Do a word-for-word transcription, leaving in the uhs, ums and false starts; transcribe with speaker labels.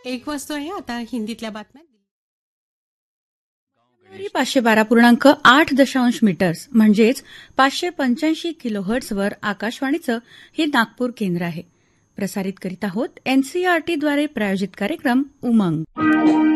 Speaker 1: एक वाजतो आहे आता हिंदीतल्या बातम्या.
Speaker 2: पाचशे बारा पूर्णांक आठ दशांश मीटर्स म्हणजेच पाचशे पंच्याऐंशी किलोहर्ट्झवर आकाशवाणीचं हे नागपूर केंद्र आहे. प्रसारित करीत आहोत एनसीईआरटीद्वारे प्रायोजित कार्यक्रम उमंग.